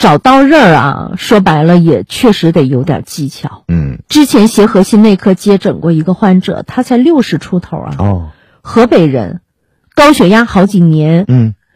找刀刃啊，说白了也确实得有点技巧。之前协和心内科接诊过一个患者，他才60出头啊，河北人，高血压好几年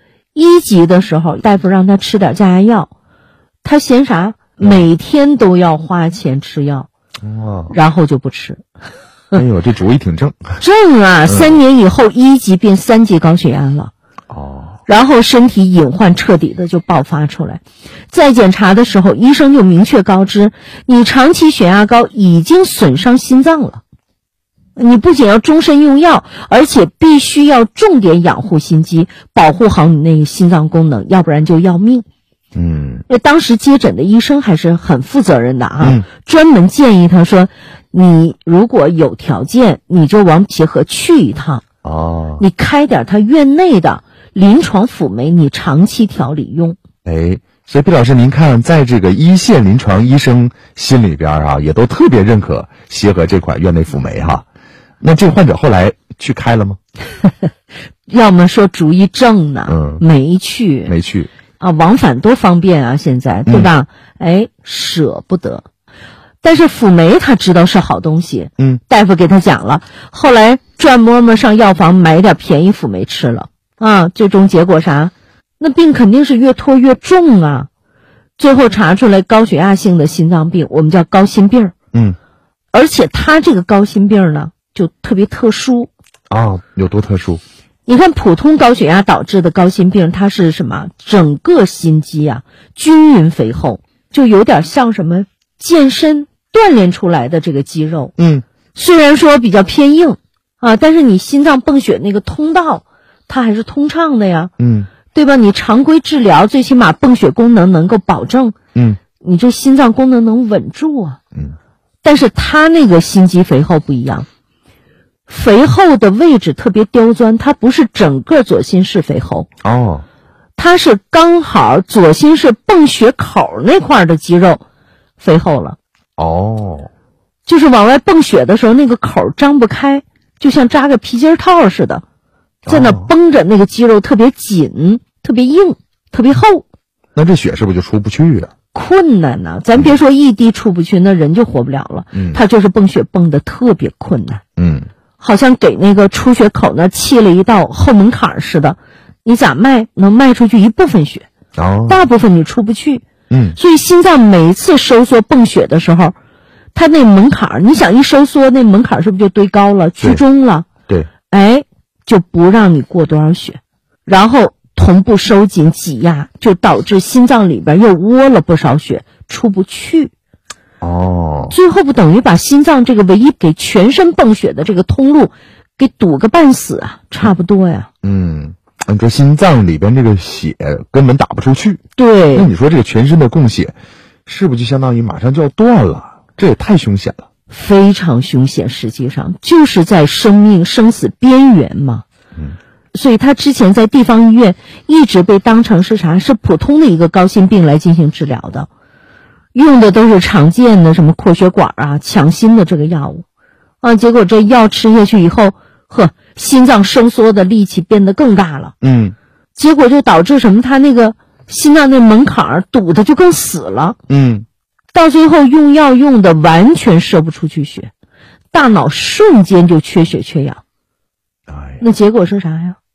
，1级的时候大夫让他吃点降压药，他嫌啥？每天都要花钱吃药，然后就不吃。 哎呦，这主意挺正。 正啊，3年以后1级变3级高血压了。然后身体隐患彻底的就爆发出来，在检查的时候，医生就明确告知，你长期血压高已经损伤心脏了，你不仅要终身用药，而且必须要重点养护心肌，保护好你那个心脏功能，要不然就要命。当时接诊的医生还是很负责任的啊，专门建议他说，你如果有条件，你就往协和去一趟，你开点他院内的临床辅酶，你长期调理用。 所以毕老师，您看，在这个一线临床医生心里边啊，也都特别认可协和这款院内辅酶哈。那这个患者后来去开了吗？ 要么说主意正呢，没去啊，往返多方便啊，现在对吧？舍不得。但是辅酶他知道是好东西，大夫给他讲了，后来转摸摸上药房买点便宜辅酶吃了。最终结果啥？那病肯定是越拖越重啊！最后查出来高血压性的心脏病，我们叫高心病。而且他这个高心病呢，就特别特殊。 有多特殊？ 你看普通高血压导致的高心病，它是什么？整个心肌啊均匀肥厚，就有点像什么健身锻炼出来的这个肌肉。虽然说比较偏硬但是你心脏泵血那个通道它还是通畅的呀，对吧？你常规治疗最起码泵血功能能够保证，你这心脏功能能稳住啊。但是他那个心肌肥厚不一样，肥厚的位置特别刁钻，它不是整个左心室肥厚，它是刚好左心室泵血口那块的肌肉肥厚了。就是往外泵血的时候，那个口张不开，就像扎个皮筋套似的。在那绷着，那个肌肉特别紧，特别硬，特别厚。 那这血是不是就出不去啊？ 困难呢，咱别说一滴出不去，那人就活不了了。他就是泵血泵的特别困难。好像给那个出血口那砌了一道后门槛似的，你咋迈能迈出去一部分血，大部分你出不去。所以心脏每一次收缩泵血的时候，它那门槛，你想一收缩，那门槛是不是就堆高了，居中了？ 对。 就不让你过多少血，然后同步收紧挤压，就导致心脏里边又窝了不少血，出不去。最后不等于把心脏这个唯一给全身泵血的这个通路给堵个半死啊，差不多呀。 你说心脏里边这个血根本打不出去， 对， 那你说这个全身的供血是不是就相当于马上就要断了？这也太凶险了。 非常凶险，实际上就是在生命生死边缘嘛。所以他之前在地方医院一直被当成是啥？是普通的一个高心病来进行治疗的，用的都是常见的什么扩血管啊、强心的这个药物结果这药吃下去以后，心脏收缩的力气变得更大了。结果就导致什么？他那个心脏那门槛堵的就更死了。到最后用药用的完全射不出去血，大脑瞬间就缺血缺氧。那结果是啥呀？